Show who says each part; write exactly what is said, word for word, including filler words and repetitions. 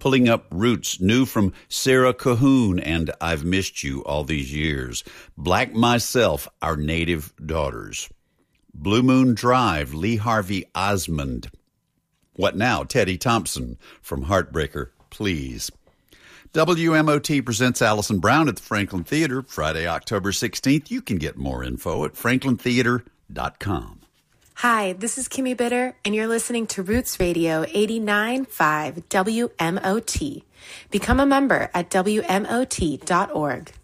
Speaker 1: Pulling Up Roots, new from Sarah Cahoon and I've Missed You All These Years. Black Myself, Our Native Daughters. Blue Moon Drive, Lee Harvey Osmond. What Now, Teddy Thompson from Heartbreaker, Please. W M O T presents Alison Brown at the Franklin Theater, Friday, October sixteenth. You can get more info at franklin theater dot com.
Speaker 2: Hi, this is Kimmy Bitter, and you're listening to Roots Radio eighty-nine point five W M O T. Become a member at W M O T dot org.